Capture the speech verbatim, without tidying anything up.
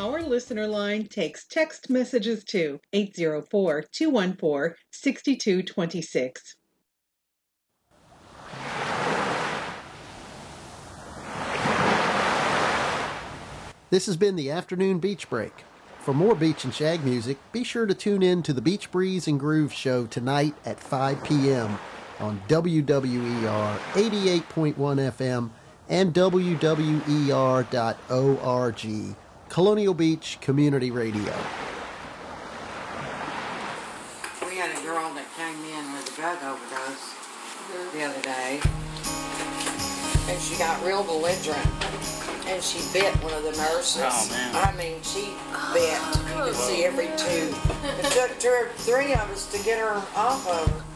Our listener line takes text messages to eight zero four, two one four, six two two six. This has been the Afternoon Beach Break. For more Beach and Shag music, be sure to tune in to the Beach Breeze and Groove Show tonight at five p.m. on W W E R eighty-eight point one F M and W W E R dot org, Colonial Beach Community Radio. We had a girl that came in with a drug overdose mm-hmm. the other day, and she got real belligerent. And she bit one of the nurses. Oh, man. I mean, she bit. You could see every tooth. It took two or three of us to get her off of her.